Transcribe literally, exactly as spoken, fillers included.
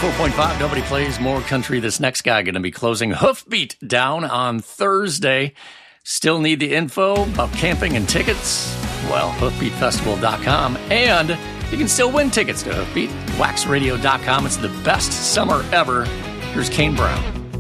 ninety-four point five, nobody plays more country. This next guy going to be closing Hoofbeat down on Thursday. Still need the info about camping and tickets? Well, hoofbeat festival dot com. And you can still win tickets to Hoofbeat. wax radio dot com. It's the best summer ever. Here's Kane Brown.